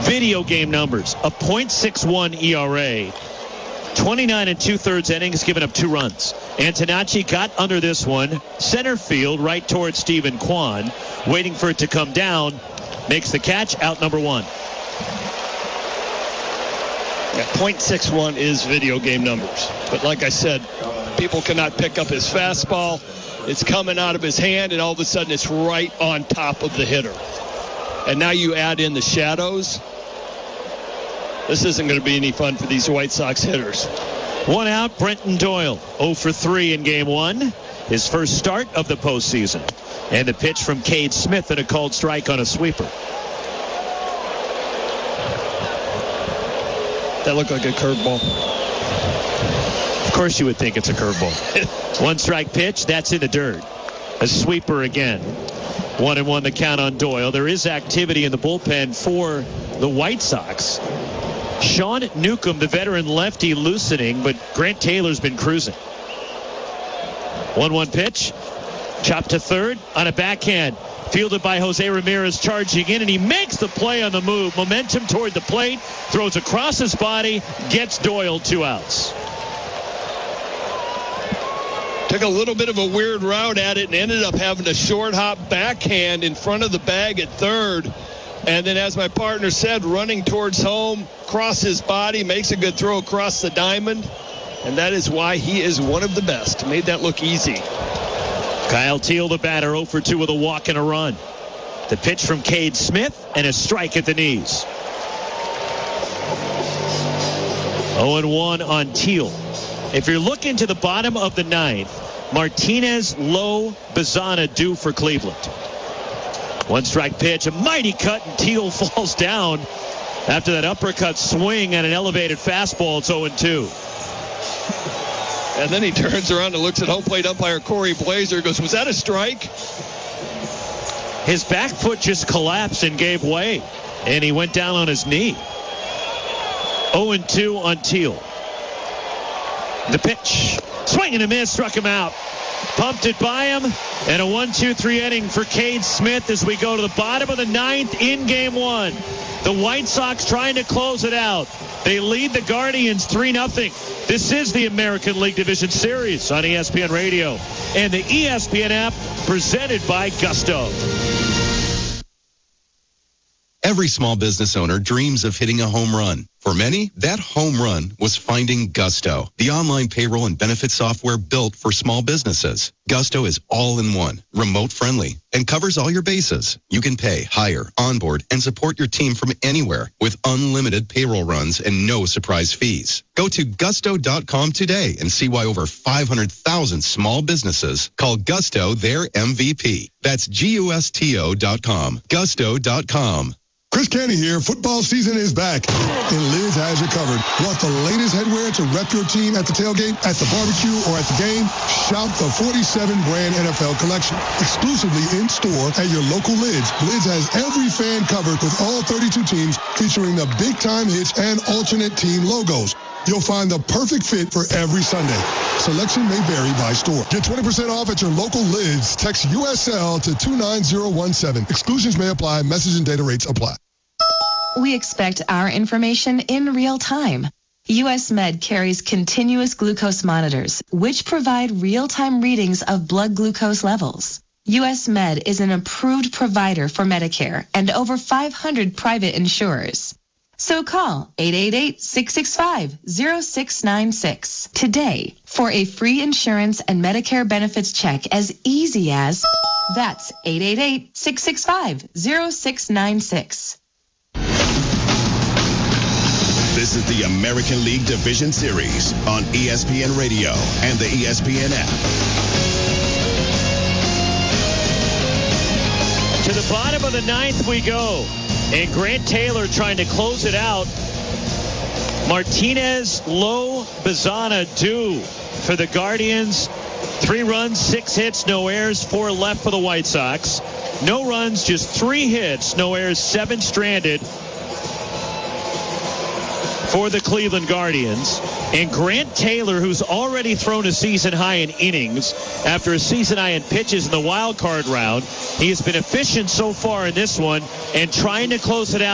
Video game numbers. A .61 ERA. 29 2/3 innings, given up 2 runs. Antonacci got under this one. Center field, right towards Stephen Kwan. Waiting for it to come down. Makes the catch, out number 1. Yeah, .61 is video game numbers. But like I said, people cannot pick up his fastball. It's coming out of his hand, and all of a sudden it's right on top of the hitter. And now you add in the shadows. This isn't going to be any fun for these White Sox hitters. 1 out, Brenton Doyle. 0 for 3 in game 1. His first start of the postseason. And the pitch from Cade Smith and a called strike on a sweeper. That looked like a curveball. Of course you would think it's a curveball. 1 strike pitch, that's in the dirt. A sweeper again. 1-1 the count on Doyle. There is activity in the bullpen for the White Sox. Sean Newcomb, the veteran lefty, loosening, but Grant Taylor's been cruising. 1-1 pitch. Chopped to third on a backhand. Fielded by Jose Ramirez, charging in, and he makes the play on the move. Momentum toward the plate. Throws across his body. Gets Doyle 2 outs. Took a little bit of a weird route at it and ended up having a short hop backhand in front of the bag at third. And then, as my partner said, running towards home, cross his body, makes a good throw across the diamond. And that is why he is one of the best. Made that look easy. Kyle Teel, the batter, 0 for 2 with a walk and a run. The pitch from Cade Smith and a strike at the knees. 0-1 on Teel. If you're looking to the bottom of the 9th, Martinez, Lowe, Bazana due for Cleveland. 1 strike pitch, a mighty cut, and Teel falls down after that uppercut swing and an elevated fastball. It's 0-2. And then he turns around and looks at home plate umpire Corey Blazer. Goes, was that a strike? His back foot just collapsed and gave way, and he went down on his knee. 0-2 on Teel. The pitch, swing and a miss, struck him out. Pumped it by him, and a 1-2-3 inning for Cade Smith as we go to the bottom of the 9th in game 1. The White Sox trying to close it out. They lead the Guardians 3-0. This is the American League Division Series on ESPN Radio and the ESPN app, presented by Gusto. Every small business owner dreams of hitting a home run. For many, that home run was finding Gusto, the online payroll and benefit software built for small businesses. Gusto is all-in-one, remote-friendly, and covers all your bases. You can pay, hire, onboard, and support your team from anywhere with unlimited payroll runs and no surprise fees. Go to gusto.com today and see why over 500,000 small businesses call Gusto their MVP. That's GUSTO.com. Gusto.com. Chris Canty here. Football season is back, and Liz has you covered. Want the latest headwear to rep your team at the tailgate, at the barbecue, or at the game? Shop the 47 brand NFL collection, exclusively in store at your local Lids. Lids has every fan covered with all 32 teams, featuring the big time hits and alternate team logos. You'll find the perfect fit for every Sunday. Selection may vary by store. Get 20% off at your local Lids. Text USL to 29017. Exclusions may apply. Message and data rates apply. We expect our information in real time. US Med carries continuous glucose monitors, which provide real-time readings of blood glucose levels. US Med is an approved provider for Medicare and over 500 private insurers. So call 888-665-0696 today for a free insurance and Medicare benefits check as easy as, that's 888-665-0696. This is the American League Division Series on ESPN Radio and the ESPN app. To the bottom of the 9th we go. And Grant Taylor trying to close it out. Martinez, Lowe, Bazana due for the Guardians. 3 runs, 6 hits, no errors, 4 left for the White Sox. No runs, just 3 hits, no errors, 7 stranded for the Cleveland Guardians. And Grant Taylor, who's already thrown a season high in innings after a season high in pitches in the wild card round, he has been efficient so far in this one and trying to close it out.